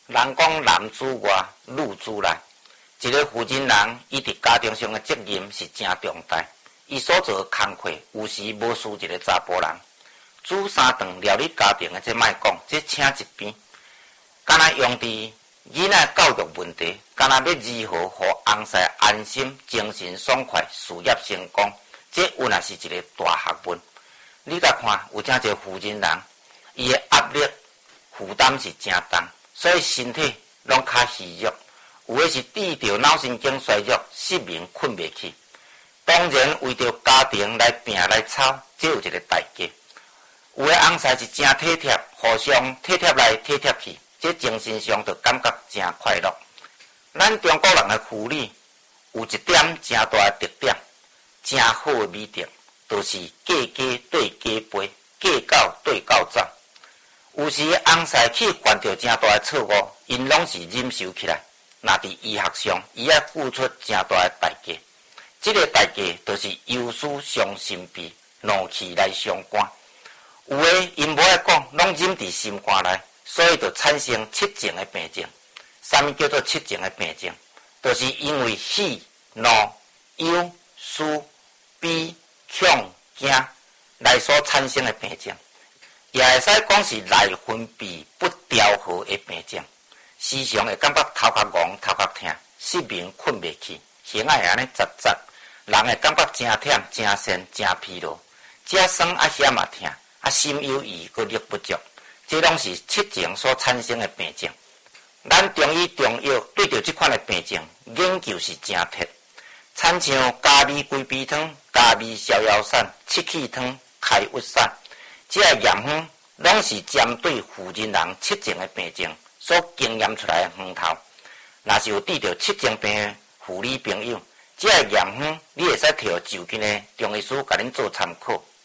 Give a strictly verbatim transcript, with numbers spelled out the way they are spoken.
人讲男子外，女子内。一个负责人，伊伫家庭上的责任是真重大。伊所做的工课，有时无输一个查甫人。煮三顿料理家庭的，这莫讲，这请一边。敢若用伫囡仔教育问题，敢若要如何互翁婿安心、精神爽快、事业成功，这有若是一个大学问。你甲看，有真侪负责人，伊的压力负担是真重，所以身体拢较虚弱。有的是治着脑神经衰弱，失眠困袂去。当然，为着家庭来拼来吵，这有一个代价。有的翁婿是真体贴，互相体贴来体贴去，这精神上就感觉真快乐。咱中国人的妇女有一点真大的特点，真好的美德，就是嫁家对家陪，嫁狗对狗走。有时翁婿去犯着真大的错误，因拢是忍受起来。那伫医学上，伊要付出真大的代价。这个代价就是忧思伤心悲，怒气来伤肝。有的因无爱讲，拢忍伫心肝内，所以就产生七情的病症。什么叫做七情的病症？就是因为喜、怒、忧、思、悲、恐、惊来所产生的病症，也会使讲是内分泌不调和的病症。时常会感觉头壳晕、头壳痛、失眠困袂去，形会安尼杂杂，人会感觉真忝、真酸、真疲劳，这酸啊险啊痛，啊心有余，佮力不足，这拢是七情所产生的病症。咱中医中药对着这款的病症研究是真贴，亲像加味归脾汤、加味逍遥散、七气汤、开郁散，这个药方拢是针对妇人人七情的病症所经验出来的方头。若是有治着七情病的妇女朋友，这个药方你会使摕互就近的中医师甲恁做参考。